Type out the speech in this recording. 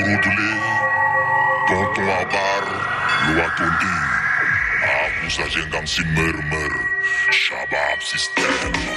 dule, tonton abar, luat undi. Aku saja yang sin mermer, shabab sistem.